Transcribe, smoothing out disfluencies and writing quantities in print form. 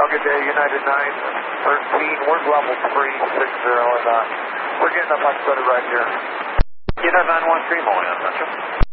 good day, United 913, we're level 360, and we're getting up on right here. United 913, Molina, Central.